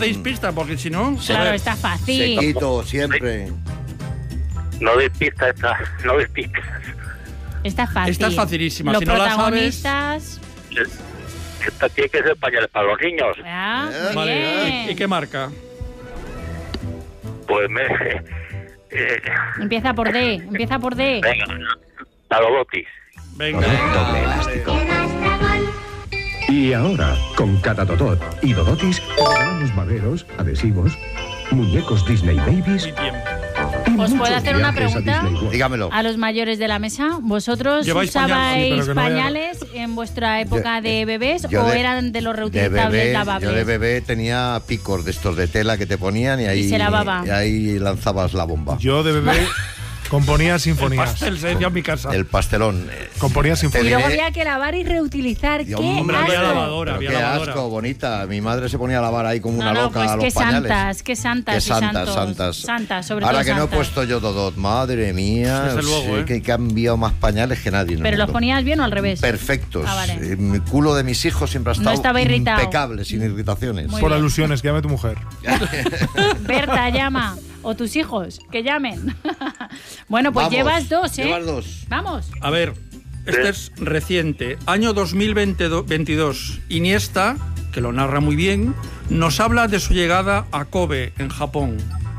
deis pista, porque si no... Claro, está fácil. Sequito, siempre. No des pistas, no des pistas. Está fácil. Esta es facilísima. Los Si no la sabes... protagonistas... Esta tiene que ser pañales para los niños. Ah, muy Vale, bien. ¿y qué marca? Pues Empieza por D, empieza por D. venga, la Dodotis. Venga. Doble elástico. Y ahora, con cada Dodot y Dodotis, te regalamos baberos, adhesivos, muñecos Disney Babies. Muy bien. y ¿Os puedo muchos hacer una viajes a pregunta? Disney World. Dígamelo. A los mayores de la mesa, ¿vosotros ¿Lleváis usabais pañales? Sí, pero que no vaya- pañales en vuestra época de bebés yo o de- eran de los De reutilizables bebé, lavables? yo de bebé tenía picos de estos de tela que te ponían y ahí, se lavaba. y ahí lanzabas la bomba. Yo de bebé componía sinfonías. Pastel se decía en mi casa. El pastelón. Componía Y sinfonías. luego había que lavar y reutilizar. Y, ¡Qué hombre, había asco! lavadora. pero había qué lavadora. asco, bonita. Mi madre se ponía a lavar ahí como una No, loca pues a los qué pañales. santas, qué santas Qué y santas, santos. santas. Santas, sobre Ahora todo que no he santas. puesto yo Dodot, madre mía, Desde luego, sí, que he cambiado más pañales que nadie. en el ¿Pero los mundo. ponías bien o al revés? Perfectos. Ah, vale. El culo de mis hijos siempre ha No estado estaba irritado. impecable, sin irritaciones. Muy Por bien. alusiones, que llame tu mujer. Berta, llama. O tus hijos, que llamen. Bueno, pues Vamos, llevas dos, ¿eh? Llevas dos. Vamos. A ver, este es reciente. Año 2022. Iniesta, que lo narra muy bien, nos habla de su llegada a Kobe, en Japón.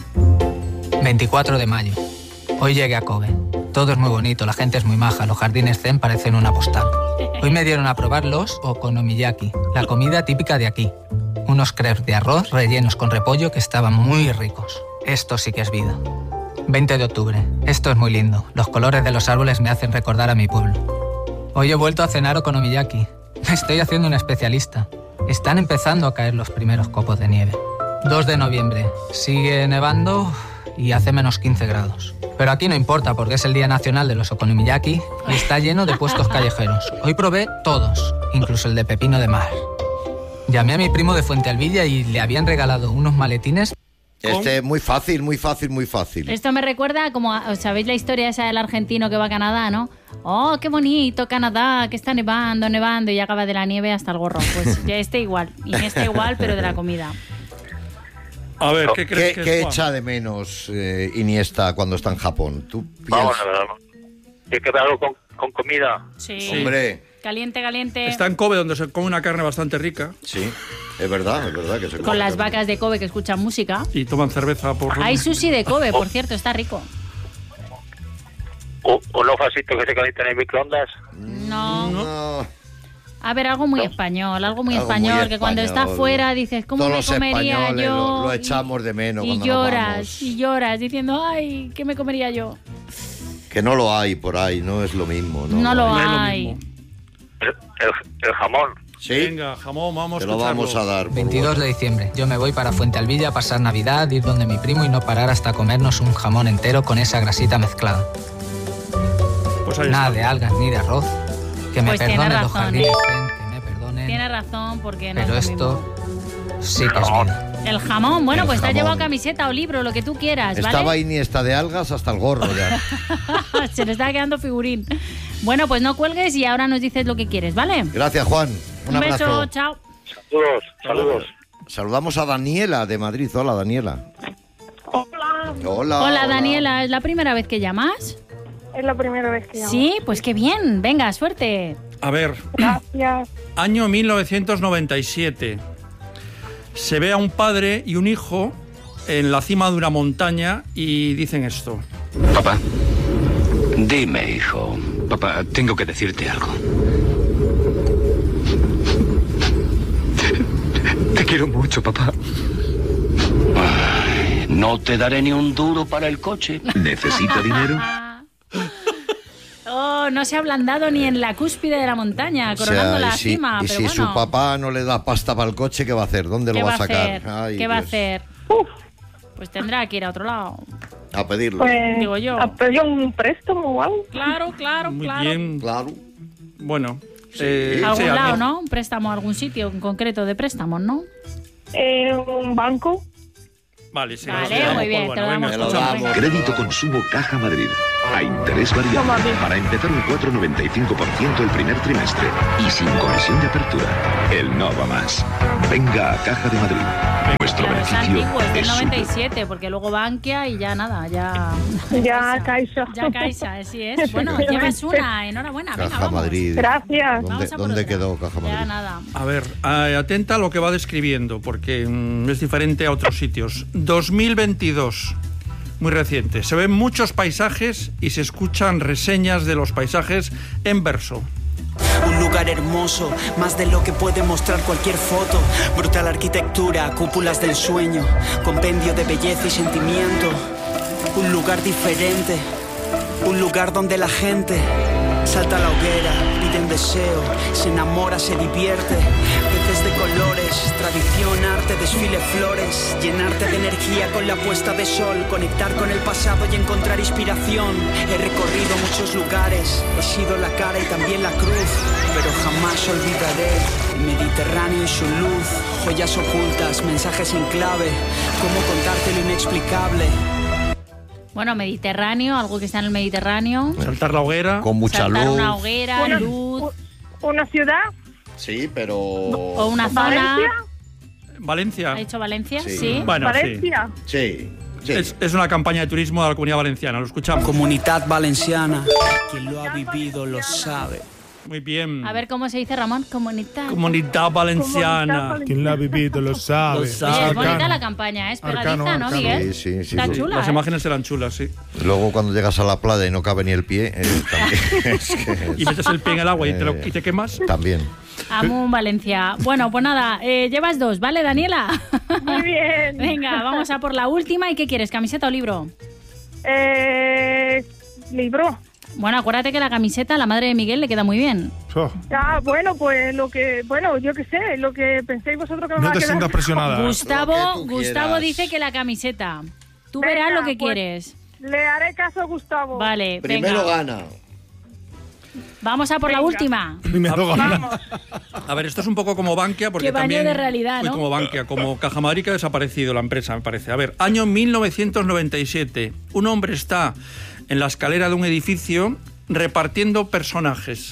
24 de mayo. Hoy llegué a Kobe. Todo es muy bonito, la gente es muy maja, los jardines zen parecen una postal. Hoy me dieron a probar los okonomiyaki, la comida típica de aquí. Unos crepes de arroz rellenos con repollo que estaban muy ricos. Esto sí que es vida. 20 de octubre. Esto es muy lindo. Los colores de los árboles me hacen recordar a mi pueblo. Hoy he vuelto a cenar okonomiyaki. Me estoy haciendo un especialista. Están empezando a caer los primeros copos de nieve. 2 de noviembre. Sigue nevando y hace menos 15 grados. Pero aquí no importa porque es el Día Nacional de los Okonomiyaki y está lleno de puestos callejeros. Hoy probé todos, incluso el de pepino de mar. Llamé a mi primo de Fuente Alvilla y le habían regalado unos maletines. Muy fácil, muy fácil, muy fácil. Esto me recuerda como, ¿sabéis la historia esa del argentino que va a Canadá, no? Oh, qué bonito Canadá, que está nevando, nevando y acaba de la nieve hasta el gorro. Pues ya este igual, y este igual, pero de la comida. A ver, ¿qué crees ¿Qué, que es, Juan? echa de menos Iniesta cuando está en Japón? ¿Tú Vamos, piensas? hay que ver algo con comida. Sí. Hombre, Caliente, caliente. Está en Kobe, donde se come una carne bastante rica sí, es verdad que se Con come las carne. vacas de Kobe que escuchan música. y toman cerveza por... Hay sushi de Kobe, por cierto, está rico. O los vasitos que se calientan en microondas. No. No, A ver, algo muy español, algo muy Algo español, muy que cuando está español. fuera dices, ¿cómo Todos me los comería españoles yo? lo echamos de menos Y cuando nos lloras, vamos. y lloras, diciendo, ay, ¿qué me comería yo? Que no lo hay por ahí, no es lo mismo. No lo No es lo hay. mismo. El jamón. Sí, Venga, jamón, vamos te a lo escucharlo. vamos a dar. por 22 bueno. de diciembre. Yo me voy para Fuente Alvilla a pasar Navidad, ir donde mi primo y no parar hasta comernos un jamón entero con esa grasita mezclada. Pues ahí Nada está. de algas ni de arroz. Que me Pues tiene perdonen los razón. jardines zen, que me perdonen. Tiene razón, porque no Pero es lo esto sí que es vida. mismo. El jamón, bueno, El pues te has jamón. llevado camiseta o libro, lo que tú quieras, ¿vale? Estaba Iniesta de algas hasta el gorro ya. Se le está quedando figurín. Bueno, pues no cuelgues y ahora nos dices lo que quieres, ¿vale? Gracias, Juan. Un abrazo. beso, chao. Saludos. Saludamos a Daniela de Madrid. Hola, Daniela. Hola. Hola, Daniela, ¿es la primera vez que llamas? Es la primera vez que llamo. Sí, pues qué bien, venga, suerte. A ver, Gracias. año 1997. Se ve a un padre y un hijo en la cima de una montaña y dicen esto. Papá, dime, hijo. Papá, tengo que decirte algo. Te quiero mucho, papá. Ay, no te daré ni un duro para el coche. ¿Necesita dinero? Oh, no se ha ablandado ni en la cúspide de la montaña, coronando la cima. Y pero si bueno, su papá no le da pasta para el coche, ¿qué va a hacer? ¿Dónde ¿qué lo va a hacer? sacar? Ay, ¿Qué va a Dios. hacer? Pues tendrá que ir a otro lado. A pedirlo. Pues, Digo yo. ¿a pedir un préstamo o algo? Claro, claro, Muy claro. bien. Claro. Bueno. Algún lado, algo. ¿no? Un préstamo, algún sitio en concreto de préstamos, ¿no? Un banco. Vale, sí. Vale, nos quedamos muy bien, por te lo bueno, damos venga, por escuchamos. bueno. Crédito Consumo Caja Madrid. A interés variable. Para empezar un 4,95% el primer trimestre. Y sin comisión de apertura. El no va más. Venga a Caja de Madrid. Nuestro antiguos, del es suyo. 97, porque luego Bankia y ya nada, ya Caixa. Ya Caixa, así es. Bueno, llevas una, enhorabuena. Venga, Caja vamos. Madrid. Gracias. Vamos a por ¿Dónde otra. quedó Caja Madrid? Ya nada. A ver, atenta a lo que va describiendo, porque es diferente a otros sitios. 2022, muy reciente. Se ven muchos paisajes y se escuchan reseñas de los paisajes en verso. Un lugar hermoso, más de lo que puede mostrar cualquier foto. Brutal arquitectura, cúpulas del sueño, compendio de belleza y sentimiento. Un lugar diferente, un lugar donde la gente salta a la hoguera, pide un deseo, se enamora, se divierte. Peces de colores, tradición, arte, desfile, flores. Llenarte de energía con la puesta de sol, conectar con el pasado y encontrar inspiración. He recorrido muchos lugares, he sido la cara y también la cruz, pero jamás olvidaré el Mediterráneo y su luz. Joyas ocultas, mensajes en clave, cómo contarte lo inexplicable. Bueno, Mediterráneo, algo que está en el Mediterráneo. Saltar la hoguera. Con mucha Saltar luz. una hoguera, luz. ¿Una ciudad? Sí, pero... O una zona. Valencia. ¿Ha dicho Valencia? Sí. Sí. Bueno, ¿Valencia? Sí, sí. Es una campaña de turismo de la Comunidad Valenciana, lo escuchamos. Comunidad Valenciana, quien lo ha vivido lo sabe. Muy bien. A ver cómo se dice, Ramón. Comunidad. Comunidad Valenciana. Quien la ha vivido lo sabe. Lo Oye, sabe. es bonita Arcano. la campaña, es pegadiza, Arcano, ¿no, arcano. Miguel? Sí, sí, sí. Está Sí. chula, Las ¿eh? imágenes serán chulas, sí. Luego cuando llegas a la playa y no cabe ni el pie, también. Es que Y metes el pie en el agua y te quemas. También. Amun, Valencia. Bueno, pues nada, llevas 2, ¿vale, Daniela? Muy bien. Venga, vamos a por la última. ¿Y qué quieres, camiseta o libro? Libro. Bueno, acuérdate que la camiseta a la madre de Miguel le queda muy bien. Oh, Bueno, pues yo qué sé, lo que penséis vosotros que me no va a te quedar. sientas presionada. Gustavo Lo que tú quieras. dice que la camiseta. Tú Venga, verás lo que pues, quieres. Le haré caso a Gustavo. Vale, Primero venga. gana. Vamos a por la Venga. última. Primero gana. Vamos. A ver, esto es un poco como Bankia, porque Qué baño también... de realidad, Uy, ¿no? como Bankia, como Caja Madrid, que ha desaparecido la empresa, me parece. A ver, año 1997. Un hombre está en la escalera de un edificio repartiendo personajes.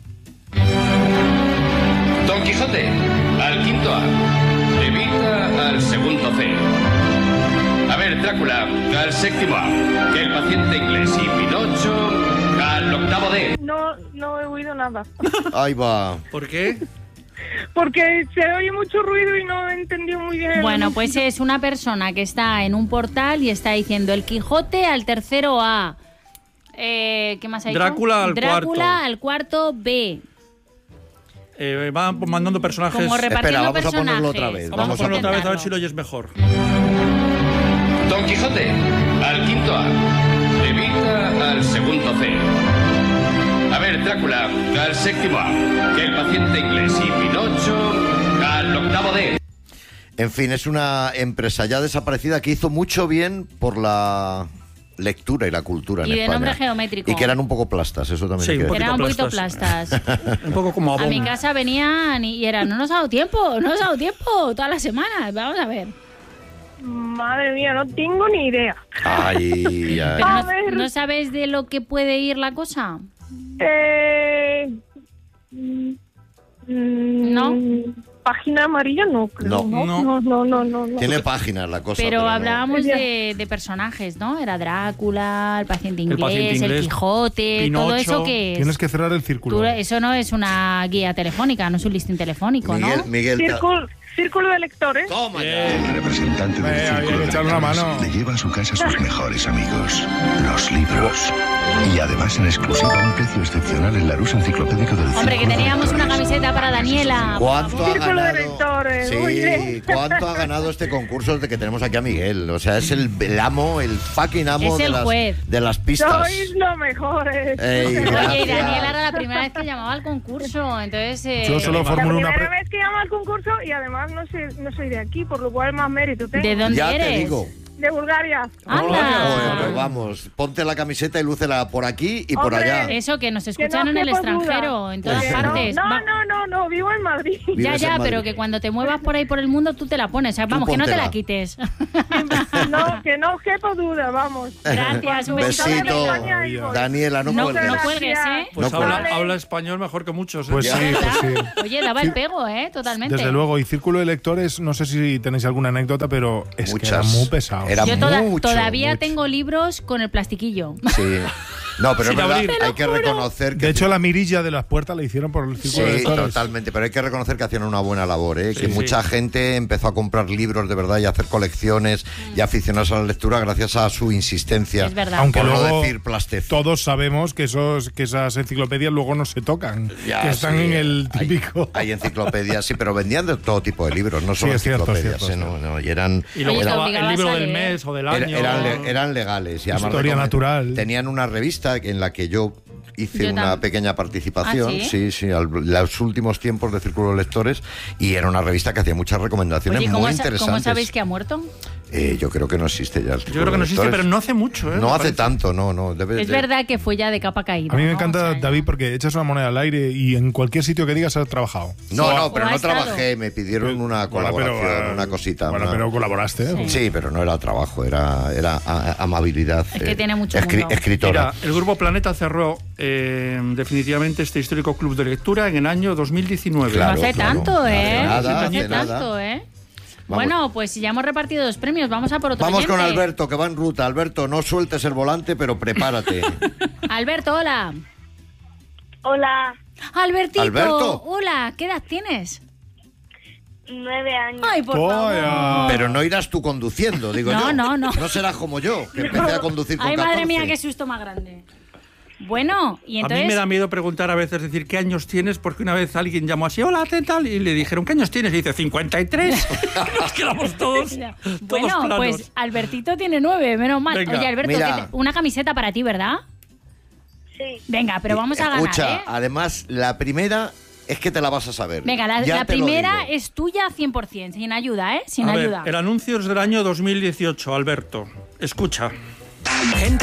Don Quijote, al quinto A. Evita al segundo C. A ver, Drácula, al séptimo A. Que el paciente inglés y Pinocho al octavo D. No he oído nada. Ahí va. ¿Por qué? Porque se oye mucho ruido y no he entendido muy bien. Bueno, pues es una persona que está en un portal y está diciendo el Quijote al tercero A. ¿Qué más ha dicho? Drácula al Drácula cuarto. al cuarto B. Va mandando personajes... Como repartiendo Espera, vamos a personajes. ponerlo otra vez. Vamos a ponerlo otra vez a ver intentarlo. si lo oyes mejor. Don Quijote, al quinto A. Evita al segundo C. A ver, Drácula, al séptimo A. Que el paciente inglés y Pinocho al octavo D. En fin, es una empresa ya desaparecida que hizo mucho bien por la lectura y la cultura en Y de España. nombre geométrico. Y que eran un poco plastas, eso también Sí, hay que un decir. Era un poquito plastas. plastas. Un poco como A Avon. mi casa venían y era, no nos ha dado tiempo todas las semanas. Vamos a ver. Madre mía, no tengo ni idea. Ay, ay. Pero A no, ver. ¿no sabes de lo que puede ir la cosa? ¿No? Página amarilla no creo. No. No. Tiene páginas la cosa. Pero no. hablábamos Ya. de personajes, ¿no? Era Drácula, el paciente El inglés, paciente el inglés, Quijote, todo Pinocho. eso que es. Tienes que cerrar el círculo. Eso no es una guía telefónica, no es un listín telefónico, Miguel, ¿no? Miguel, Círculo de lectores. toma ya. El representante del había círculo que de echarle una lectores mano. le lleva a su casa sus mejores amigos, los libros. Y además en exclusiva a un precio excepcional el Larousse enciclopédico del Hombre, que Círculo de teníamos una Lectores. camiseta para Daniela. ¿Cuánto ha Círculo de ganado? lectores, muy bien. Sí, ¿cuánto ha ganado este concurso desde que tenemos aquí a Miguel? O sea, es el amo, el fucking amo Es el juez. de las pistas. Sois los mejores. Ey, Oye, y gracias. Daniela era la primera vez que llamaba al concurso, entonces... Yo solo La formulo una primera vez que llamo al concurso y además no soy de aquí, por lo cual más mérito tengo. ¿De dónde Ya eres? te digo. De Bulgaria. ¡Anda! Pues vamos, ponte la camiseta y lúcela por aquí y por Hombre, allá. Eso, que nos escuchan no en el quepa duda. extranjero, en todas Que partes. No, vivo en Madrid. Ya, Vives en Madrid. pero que cuando te muevas por ahí por el mundo tú te la pones. O sea, vamos, que no te la póntela. quites. No, que no quepa duda, vamos. Gracias, un besito. Besito. España y voy. Daniela, no No, cuelgues. no cuelgues, ¿eh? Pues No habla, cuelgues. habla español mejor que muchos. ¿eh? Pues sí, pues sí. Oye, daba el pego, ¿eh? Totalmente. Desde luego, y Círculo de Lectores, no sé si tenéis alguna anécdota, pero es que era muy pesado. Era Yo mucho, todavía mucho. tengo libros con el plastiquillo. Sí. No, pero es Sin verdad, abrir. hay que reconocer que... De hecho, la mirilla de las puertas la hicieron por el Círculo de Sí, Lectores. totalmente, pero hay que reconocer que hacían una buena labor, ¿eh? Sí, que sí. mucha gente empezó a comprar libros de verdad y a hacer colecciones y a aficionarse a la lectura gracias a su insistencia. Es verdad. Aunque por luego no decir plastez. todos sabemos que esas enciclopedias luego no se tocan, Ya, que están sí, en el típico... Hay enciclopedias, sí, pero vendían de todo tipo de libros, no solo Sí, es cierto, enciclopedias, cierto, ¿eh? No, y eran... Y luego Oye, te estaba el obligabas libro a del leer. mes o del año. eran legales. Y además Historia natural. Tenían una revista en la que yo hice Yo una tam- pequeña participación, ¿Ah, sí? los últimos tiempos de Círculo de Lectores, y era una revista que hacía muchas recomendaciones Oye, muy ¿cómo interesantes. sabéis que ha muerto? Yo creo que no existe ya el Yo Círculo creo que no de existe, Lectores. pero no hace mucho. ¿eh? No Me hace parece. tanto, no. Es verdad que fue ya de capa caída. A mí me ¿no? encanta, O sea, David, porque echas una moneda al aire y en cualquier sitio que digas has trabajado. No, Sí. no, pero O ha no estado. trabajé, me pidieron una Bueno, colaboración, pero, una cosita. Bueno, una- pero colaboraste, ¿eh? Sí, pero no era trabajo, era amabilidad. Es que tiene mucho mundo. Escritora. Mira, el Grupo Planeta cerró definitivamente este histórico club de lectura en el año 2019. Claro, no hace tanto, ¿eh? Hace nada, no hace hace nada. tanto, ¿eh? Vamos. Bueno, pues ya hemos repartido 2 premios. Vamos a por otro Vamos con oyente. Alberto, que va en ruta. Alberto, no sueltes el volante, pero prepárate. Alberto, hola. Hola, Albertito, Alberto. hola. ¿Qué edad tienes? 9 años. Ay, por Vaya. favor. Pero no irás tú conduciendo, digo No, yo. no. No serás como yo, que empecé a conducir con Ay, 14. madre mía, qué susto más grande. Bueno, y A entonces... mí me da miedo preguntar a veces, decir, ¿qué años tienes? Porque una vez alguien llamó así, hola, ¿qué tal? Y le dijeron, ¿qué años tienes? Y dice, 53. Nos quedamos todos Bueno, planos. pues Albertito tiene 9, menos mal. Venga, Oye, Alberto, mira. una camiseta para ti, ¿verdad? Sí. Venga, pero vamos a Escucha, ganar, ¿eh? además, la primera es que te la vas a saber. Venga, la Ya te lo primera digo. es tuya 100%, sin ayuda, ¿eh? Sin A ver, ayuda. el anuncio es del año 2018, Alberto. Escucha. Gente